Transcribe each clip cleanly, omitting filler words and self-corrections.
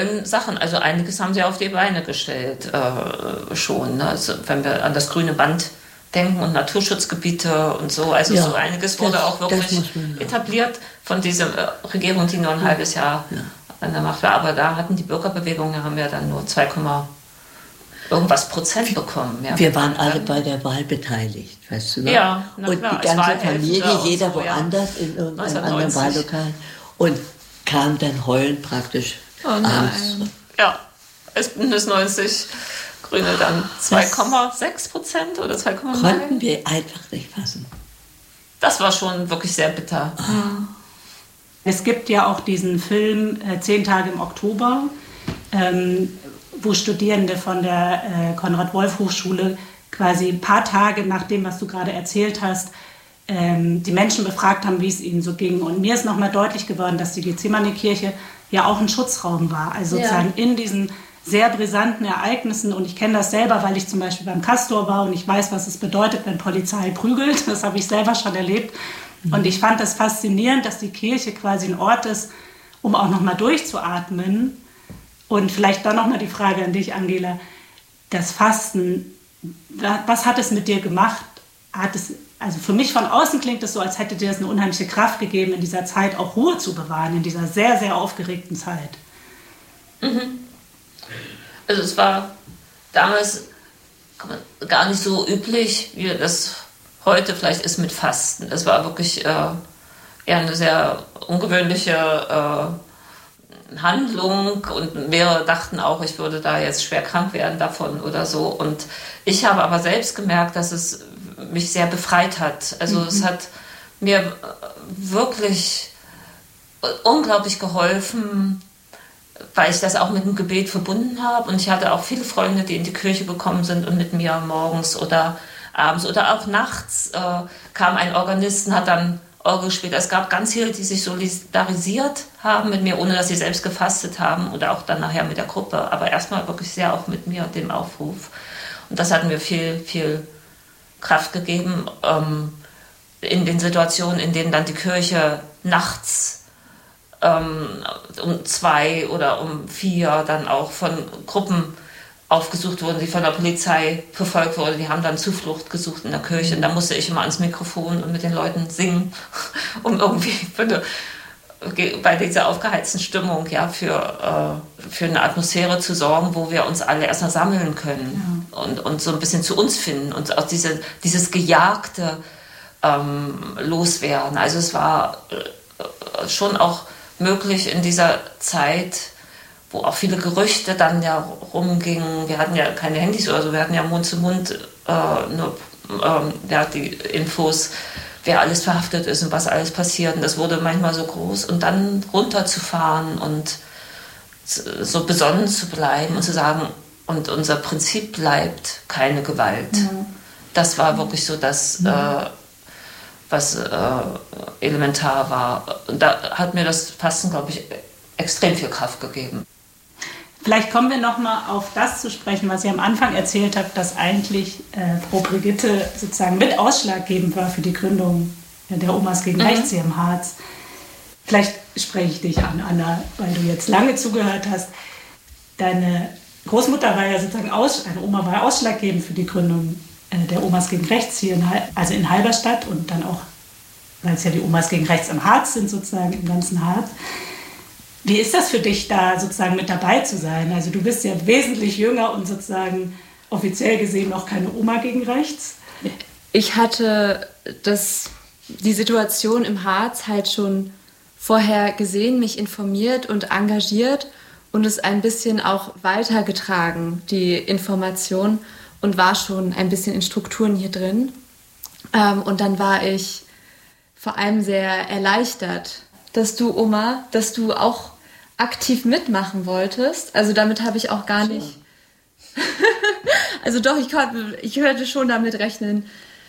tollen Sachen. Also einiges haben sie auf die Beine gestellt schon. Ne? Also wenn wir an das grüne Band denken und Naturschutzgebiete und so. Also so einiges wurde auch wirklich etabliert von dieser Regierung, die nur ein halbes Jahr an der Macht war. Aber da hatten die Bürgerbewegungen, haben ja dann nur 2, irgendwas Prozent bekommen. Ja, wir waren alle bei der Wahl beteiligt, weißt du noch? Ja, und klar, die ganze Familie, jeder so, woanders in irgendeinem anderen Wahllokal und kam dann heulend praktisch abends. Ja, es Bündnis 90 Grüne dann 2,6% oder 2,9%. Konnten wir einfach nicht fassen. Das war schon wirklich sehr bitter. Es gibt ja auch diesen Film 10 Tage im Oktober, wo Studierende von der Konrad-Wolf-Hochschule quasi ein paar Tage nach dem, was du gerade erzählt hast, die Menschen befragt haben, wie es ihnen so ging. Und mir ist nochmal deutlich geworden, dass die Gethsemane-Kirche ja auch ein Schutzraum war. Also sozusagen in diesen sehr brisanten Ereignissen. Und ich kenne das selber, weil ich zum Beispiel beim Castor war und ich weiß, was es bedeutet, wenn Polizei prügelt. Das habe ich selber schon erlebt. Und ich fand das faszinierend, dass die Kirche quasi ein Ort ist, um auch nochmal durchzuatmen. Und vielleicht dann nochmal die Frage an dich, Angela. Das Fasten, was hat es mit dir gemacht? Also für mich von außen klingt es so, als hätte dir das eine unheimliche Kraft gegeben, in dieser Zeit auch Ruhe zu bewahren, in dieser sehr, sehr aufgeregten Zeit. Also es war damals gar nicht so üblich, wie das heute vielleicht ist mit Fasten. Es war wirklich eher eine sehr ungewöhnliche Handlung und mehrere dachten auch, ich würde da jetzt schwer krank werden davon oder so. Und ich habe aber selbst gemerkt, dass es mich sehr befreit hat. Also es hat mir wirklich unglaublich geholfen, weil ich das auch mit dem Gebet verbunden habe. Und ich hatte auch viele Freunde, die in die Kirche gekommen sind und mit mir morgens oder abends oder auch nachts kam ein Organist und hat dann Orgel gespielt. Es gab ganz viele, die sich solidarisiert haben mit mir, ohne dass sie selbst gefastet haben oder auch dann nachher mit der Gruppe. Aber erstmal wirklich sehr auch mit mir und dem Aufruf. Und das hat mir viel, viel Kraft gegeben in den Situationen, in denen dann die Kirche nachts um 2 oder um 4 dann auch von Gruppen aufgesucht wurden, die von der Polizei verfolgt wurden. Die haben dann Zuflucht gesucht in der Kirche. Und da musste ich immer ans Mikrofon und mit den Leuten singen, um irgendwie bei dieser aufgeheizten Stimmung für eine Atmosphäre zu sorgen, wo wir uns alle erstmal sammeln können und so ein bisschen zu uns finden und auch dieses gejagte Loswerden. Also es war schon auch möglich in dieser Zeit, wo auch viele Gerüchte dann ja rumgingen. Wir hatten ja keine Handys oder so, wir hatten ja Mund zu Mund nur die Infos, wer alles verhaftet ist und was alles passiert. Und das wurde manchmal so groß. Und dann runterzufahren und so besonnen zu bleiben und zu sagen, und unser Prinzip bleibt keine Gewalt. Das war wirklich so das, was elementar war. Und da hat mir das Fasten, glaube ich, extrem viel Kraft gegeben. Vielleicht kommen wir noch mal auf das zu sprechen, was ihr am Anfang erzählt habt, dass eigentlich Frau Brigitte sozusagen mit ausschlaggebend war für die Gründung der Omas gegen Rechts hier im Harz. Vielleicht spreche ich dich an, Anna, weil du jetzt lange zugehört hast. Deine Großmutter war ja sozusagen, eine Oma war ausschlaggebend für die Gründung der Omas gegen Rechts hier in Halberstadt und dann auch, weil es ja die Omas gegen Rechts im Harz sind, sozusagen im ganzen Harz. Wie ist das für dich, da sozusagen mit dabei zu sein? Also du bist ja wesentlich jünger und sozusagen offiziell gesehen noch keine Oma gegen Rechts. Ich hatte die Situation im Harz halt schon vorher gesehen, mich informiert und engagiert und es ein bisschen auch weitergetragen, die Information, und war schon ein bisschen in Strukturen hier drin. Und dann war ich vor allem sehr erleichtert, dass du, Oma, dass du auch aktiv mitmachen wolltest. Also damit habe ich auch gar nicht... Also doch, ich hätte schon damit rechnen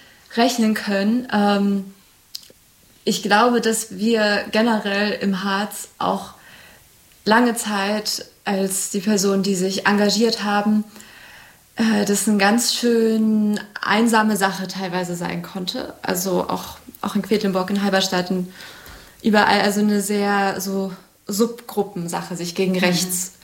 können. Ich glaube, dass wir generell im Harz auch lange Zeit als die Personen, die sich engagiert haben, das eine ganz schön einsame Sache teilweise sein konnte. Also auch in Quedlinburg, in Halberstadt, überall, also eine sehr so Subgruppensache, sich gegen rechts